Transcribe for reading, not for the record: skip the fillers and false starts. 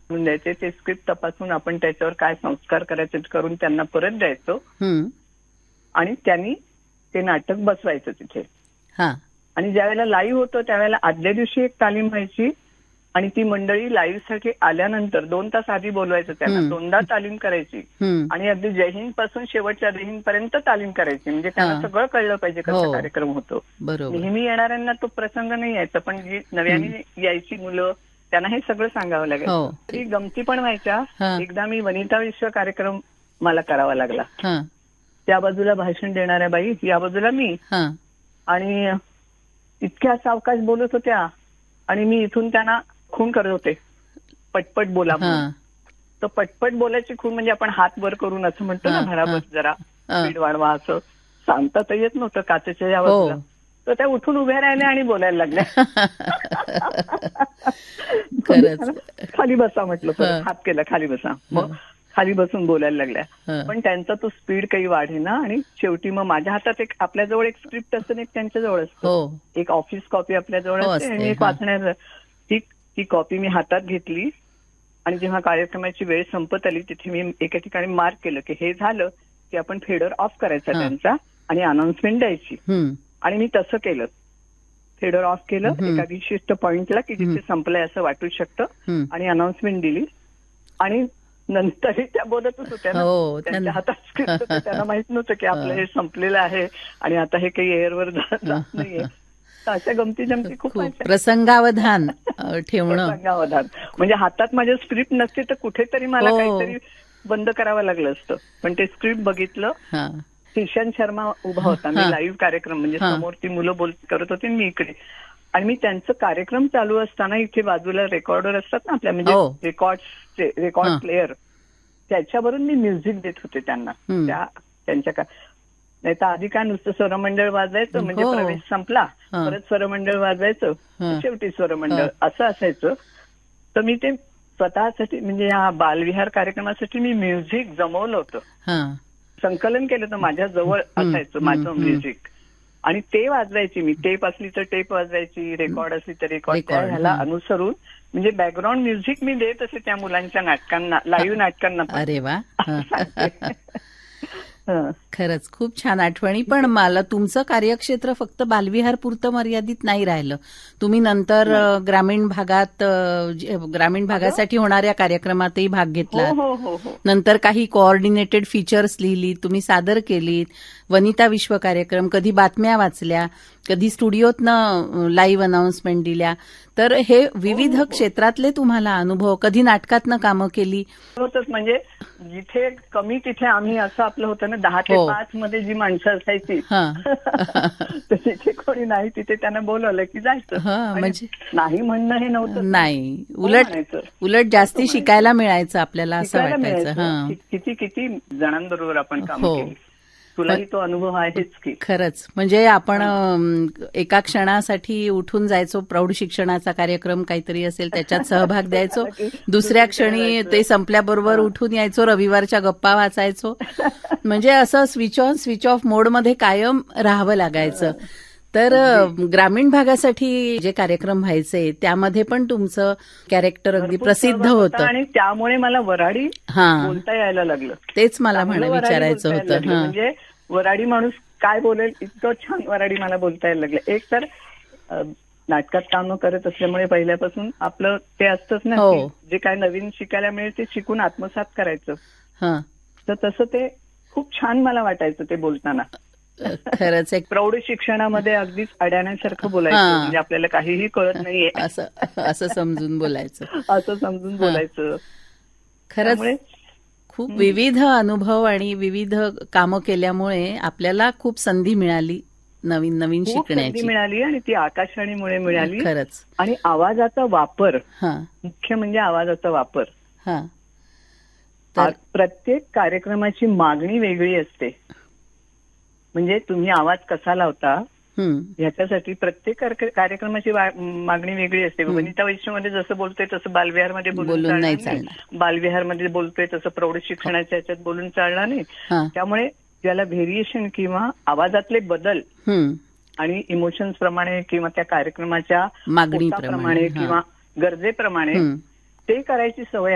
म्हणून द्यायचे. ते स्क्रिप्ट तपासून आपण त्याच्यावर काय संस्कार करायचे ते करून त्यांना परत द्यायचो. आणि त्यांनी ते नाटक बसवायचं तिथे. आणि ज्यावेळेला लाईव्ह होतं त्यावेळेला आदल्या दिवशी एक तालीम व्हायची आणि ती मंडळी लाईव्ह साठी आल्यानंतर 2 तास आधी बोलवायचं त्यांना, 2दा तालीम करायची आणि अगदी जय हिंद पासून शेवटच्या जय हिंद पर्यंत तालीम करायची. म्हणजे त्यांना सगळं कळलं पाहिजे कसा कार्यक्रम होतो. नेहमी येणाऱ्यांना तो प्रसंग नाही यायचा, पण जी नव्याने यायची मुलं त्यांना हे सगळं सांगावं लागायचं. ती गमती पण व्हायच्या. एकदा मी वनिता विश्व कार्यक्रम मला करावा लागला. त्या बाजूला भाषण देणाऱ्या बाई, या बाजूला मी, आणि इतक्या सावकाश बोलत होत्या आणि मी इथून त्यांना खून करत होते, पटपट बोला म्हणून. तर पटपट बोलायची खून म्हणजे आपण हात वर करून असं म्हणतो ना, भराभर जरा स्पीड वाढवा, असं सांगता तर येत नव्हतं काचेच्या या बाजूला. तर त्या उठून उभ्या राहिल्या आणि बोलायला लागल्या. खाली बसा म्हटलं, हात केला खाली बसा, मग खाली बसून बोलायला लागल्या. पण त्यांचा तो स्पीड काही वाढेना आणि शेवटी मग माझ्या हातात एक, आपल्याजवळ एक स्क्रिप्ट असतं, एक त्यांच्याजवळ असतं, एक ऑफिस कॉपी आपल्याजवळ असते आणि एक वाचण्याचं. ती कॉपी मी हातात घेतली आणि जेव्हा कार्यक्रमाची वेळ संपत आली तिथे मी एका ठिकाणी मार्क केलं की हे झालं की आपण फेडर ऑफ करायचा त्यांचा आणि अनाउन्समेंट द्यायची. आणि मी तसं केलं, फेडर ऑफ केलं एका विशिष्ट पॉइंटला की जिथे संपलंय असं वाटू शकतं आणि अनाउन्समेंट दिली. आणि नंतरही त्या बोलतच होत्या ना, त्यांच्या हातात स्क्रिप्ट होतं, त्यांना माहित नव्हतं की आपलं हे संपलेलं आहे आणि आता हे काही एअरवर जात नाहीये. अशा गमती जमती खूप प्रसंगावधान ठेवणं. प्रसंगावधान म्हणजे हातात माझ्या स्क्रिप्ट नसते तर कुठेतरी मला काहीतरी बंद करावं लागलं असतं, पण ते स्क्रिप्ट बघितलं. किशन शर्मा उभा होता, मी लाईव्ह कार्यक्रम म्हणजे समोर ती मुलं करत होती मी इकडे, आणि मी त्यांचं कार्यक्रम चालू असताना इथे बाजूला रेकॉर्डर असतात ना आपल्या, म्हणजे रेकॉर्ड प्लेअर, त्याच्यावरून मी म्युझिक देत होते त्यांना. त्यांच्या नाही तर आधी काय नुसतं स्वरमंडळ वाजवायचं, म्हणजे प्रवेश संपला परत स्वरमंडळ वाजवायचं, शेवटी स्वरमंडळ असं असायचं. तर मी ते स्वतःसाठी म्हणजे या बालविहार कार्यक्रमासाठी मी म्युझिक जमवलं होतं, संकलन केलं तर माझ्या जवळ असायचं माझं म्युझिक आणि ते वाजवायची मी. टेप असली तर टेप वाजवायची, रेकॉर्ड असली तर रेकॉर्ड, त्या ह्याला अनुसरून म्हणजे बॅकग्राऊंड म्युझिक मी देत असे त्या मुलांच्या नाटकांना, लाईव्ह नाटकांना. अरे वा, खरंच खूप छान आठवणी. पण मला तुमचं कार्यक्षेत्र फक्त बालविहार पुरतं मर्यादित नाही राहिलं. तुम्ही नंतर ग्रामीण भागासाठी होणाऱ्या कार्यक्रमातही भाग घेतला. नंतर काही कोऑर्डिनेटेड फीचर्स लिहिली, तुम्ही सादर केलीत. वनिता विश्व कार्यक्रम, कधी बातम्या वाचल्या, कधी स्टुडिओतनं लाईव्ह अनाउन्समेंट दिल्या. तर हे विविध क्षेत्रातले तुम्हाला अनुभव, कधी नाटकातनं कामं केली. होतच म्हणजे जिथे कमी तिथे आम्ही, असं आपलं होतं ना, 10 ते 5 मध्ये जी माणसं असायची तर तिथे कोणी नाही तिथे त्यांना बोलवलं की जायचं. म्हणजे नाही म्हणणं हे नव्हतं, नाही, उलट जास्ती शिकायला मिळायचं आपल्याला, असं वाटायचं. किती जणांबरोबर आपण काम केलं. तुलाही तो अनुभव आहेच की. खरंच म्हणजे आपण एका क्षणासाठी उठून जायचो, प्रौढ शिक्षणाचा कार्यक्रम काहीतरी असेल त्याच्यात सहभाग द्यायचो, दुसऱ्या क्षणी ते संपल्याबरोबर उठून यायचो, रविवारच्या गप्पा वाचायचो. म्हणजे असं स्विच ऑन स्विच ऑफ मोडमध्ये कायम राहावं लागायचं. तर ग्रामीण भागासाठी जे कार्यक्रम व्हायचे त्यामध्ये पण तुमचं कॅरेक्टर अगदी प्रसिद्ध होतं आणि त्यामुळे मला वऱ्हाडी बोलता यायला लागलं. तेच मला विचारायचं होतं. म्हणजे वऱ्हाडी माणूस काय बोलेल इतकं छान वऱ्हाडी मला बोलता यायला लागलं. एक तर नाटकात कामं करत असल्यामुळे पहिल्यापासून आपलं ते असतंच ना, जे काय नवीन शिकायला मिळेल ते शिकून आत्मसात करायचं. तर तसं ते खूप छान मला वाटायचं ते बोलताना. खरंच एक प्रौढ शिक्षणामध्ये अगदीच अड्याण्यासारखं बोलायचं, म्हणजे आपल्याला काहीही कळत नाहीये असं समजून बोलायचं. खरंच खूप विविध अनुभव आणि विविध कामं केल्यामुळे आपल्याला खूप संधी मिळाली, नवीन नवीन शिकण्याची मिळाली आणि ती आकाशवाणीमुळे मिळाली. खरंच. आणि आवाजाचा वापर, मुख्य म्हणजे आवाजाचा वापर. प्रत्येक कार्यक्रमाची मागणी वेगळी असते. म्हणजे तुम्ही आवाज कसा लावता ह्याच्यासाठी प्रत्येक कार्यक्रमाची मागणी वेगळी असते. वनिता वैश्वमध्ये जसं बोलतोय तसं बालविहारमध्ये बोलून नाही चालणार, बालविहारमध्ये बोलतोय तसं प्रौढ शिक्षणाच्या याच्यात बोलून चालणार नाही. त्यामुळे ज्याला व्हेरिएशन किंवा आवाजातले बदल आणि इमोशन्स प्रमाणे किंवा त्या कार्यक्रमाच्या मागणीप्रमाणे किंवा गरजेप्रमाणे ते करायची सवय